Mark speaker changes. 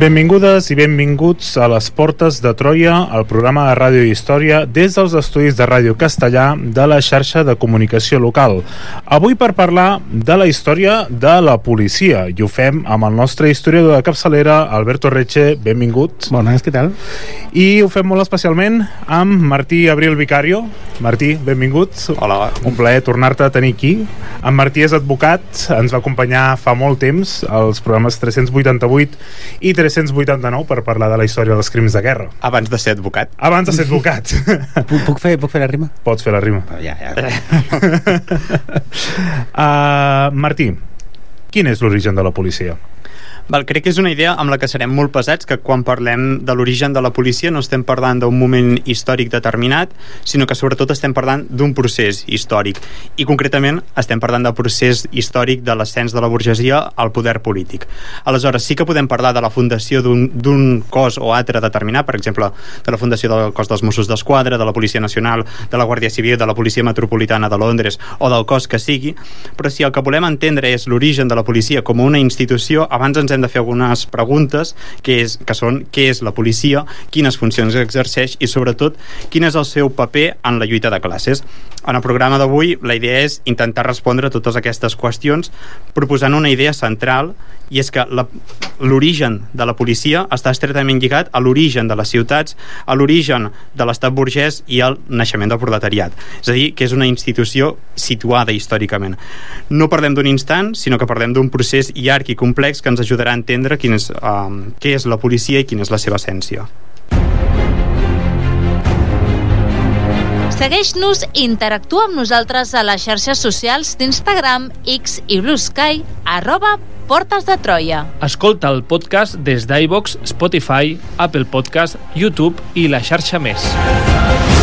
Speaker 1: Benvingudes i benvinguts a les Portes de Troia, el programa de ràdio i història des dels estudis de Ràdio Castellà de la xarxa de comunicació local. Avui per parlar de la història de la policia, i ho fem amb el nostre historiador de capçalera, Alberto Reche. Benvingut.
Speaker 2: Bones, què tal?
Speaker 1: I ho fem molt especialment amb Martí Abril Vicario. Martí, benvingut.
Speaker 3: Hola.
Speaker 1: Un plaer tornar-te a tenir aquí. En Martí és advocat, ens va acompanyar fa molt temps als programes 388 i 389 per parlar de la història dels crims de guerra.
Speaker 3: Abans de ser advocat.
Speaker 1: Abans de ser advocat.
Speaker 2: Puc fer la rima?
Speaker 1: Pots fer la rima.
Speaker 2: Ja.
Speaker 1: Martí, quin és l'origen de la policia?
Speaker 3: Crec que és una idea amb la que serem molt pesats, que quan parlem de l'origen de la policia no estem parlant d'un moment històric determinat, sinó que sobretot estem parlant d'un procés històric, i concretament estem parlant del procés històric de l'ascens de la burgesia al poder polític. Aleshores, sí que podem parlar de la fundació d'un cos o altre determinat, per exemple, de la fundació del cos dels Mossos d'Esquadra, de la Policia Nacional, de la Guàrdia Civil, de la Policia Metropolitana de Londres o del cos que sigui, però si el que volem entendre és l'origen de la policia com una institució, abans ens hem de fer algunes preguntes, que són què és la policia, quines funcions exerceix i sobretot quin és el seu paper en la lluita de classes. En el programa d'avui la idea és intentar respondre a totes aquestes qüestions proposant una idea central, i és que l'origen de la policia està estretament lligat a l'origen de les ciutats, a l'origen de l'estat burgès i al naixement del proletariat. És a dir, que és una institució situada històricament. No parlem d'un instant, sinó que parlem d'un procés llarg i complex que ens ajudarà a entendre què és la policia i quina és la seva essència.
Speaker 4: Segueix-nos i interactua amb nosaltres a les xarxes socials d'Instagram, X i Blue Sky, @Portes de Troia.
Speaker 5: Escolta el podcast des d'iVoox, Spotify, Apple Podcast, YouTube i la xarxa més.